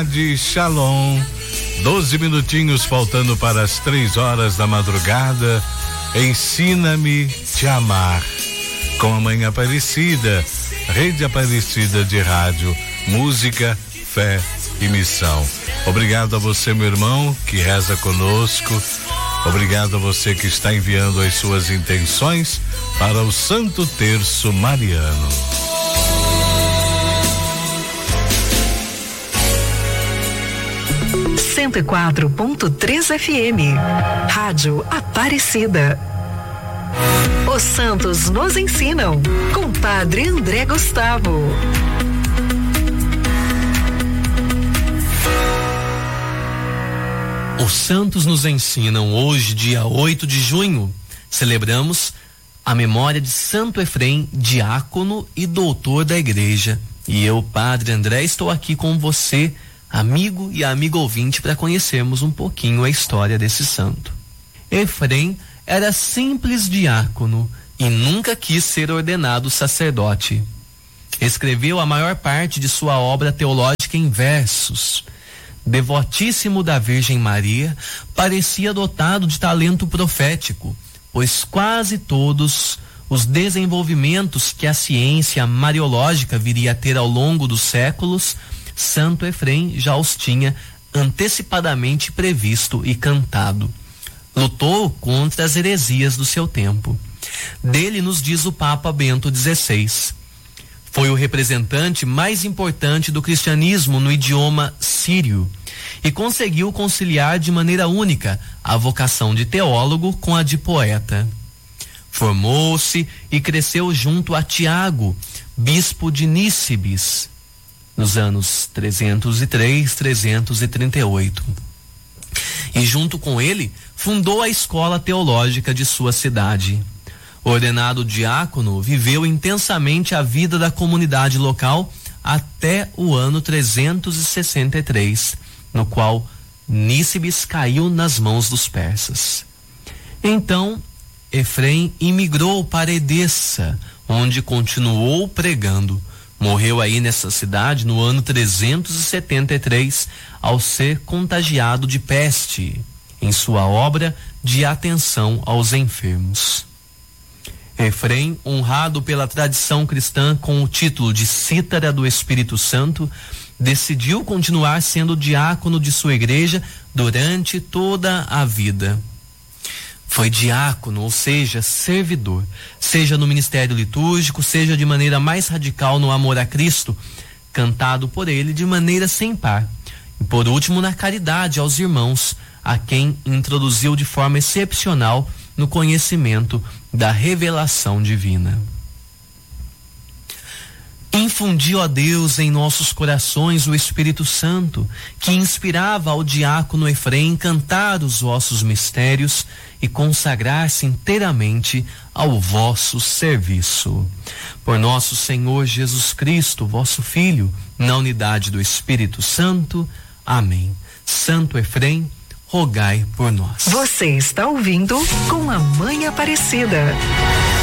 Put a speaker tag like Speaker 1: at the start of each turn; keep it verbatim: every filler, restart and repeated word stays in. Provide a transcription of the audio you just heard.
Speaker 1: De Shalom, doze minutinhos faltando para as três horas da madrugada. Ensina-me te amar, com a Mãe Aparecida, Rede Aparecida de Rádio, Música, Fé e Missão. Obrigado a você, meu irmão, que reza conosco. Obrigado a você que está enviando as suas intenções para o Santo Terço Mariano.
Speaker 2: cento e quatro ponto três F M, Rádio Aparecida. Os santos nos ensinam, com Padre André Gustavo.
Speaker 3: Os santos nos ensinam. Hoje, dia oito de junho, celebramos a memória de Santo Efrém, diácono e doutor da igreja. E eu, Padre André, estou aqui com você, amigo e amigo ouvinte, para conhecermos um pouquinho a história desse santo. Efrém era simples diácono e nunca quis ser ordenado sacerdote. Escreveu a maior parte de sua obra teológica em versos. Devotíssimo da Virgem Maria, parecia dotado de talento profético, pois quase todos os desenvolvimentos que a ciência mariológica viria a ter ao longo dos séculos, Santo Efrém já os tinha antecipadamente previsto e cantado. Lutou contra as heresias do seu tempo. Dele nos diz o Papa Bento dezesseis. Foi o representante mais importante do cristianismo no idioma sírio e conseguiu conciliar de maneira única a vocação de teólogo com a de poeta. Formou-se e cresceu junto a Tiago, bispo de Nícibis, nos anos trezentos e três, trezentos e trinta e oito. E junto com ele, fundou a escola teológica de sua cidade. Ordenado diácono, viveu intensamente a vida da comunidade local até o ano trezentos e sessenta e três, no qual Nícibis caiu nas mãos dos persas. Então, Efrém imigrou para Edessa, onde continuou pregando. Morreu aí nessa cidade no ano trezentos e setenta e três, ao ser contagiado de peste, em sua obra de atenção aos enfermos. Efrém, honrado pela tradição cristã com o título de Cítara do Espírito Santo, decidiu continuar sendo diácono de sua igreja durante toda a vida. Foi diácono, ou seja, servidor, seja no ministério litúrgico, seja de maneira mais radical no amor a Cristo, cantado por ele de maneira sem par. E por último, na caridade aos irmãos, a quem introduziu de forma excepcional no conhecimento da revelação divina. Infundiu a Deus em nossos corações o Espírito Santo, que inspirava ao diácono Efrém cantar os vossos mistérios e consagrar-se inteiramente ao vosso serviço. Por nosso Senhor Jesus Cristo, vosso Filho, na unidade do Espírito Santo. Amém. Santo Efrém, rogai por nós.
Speaker 2: Você está ouvindo Com a Mãe Aparecida.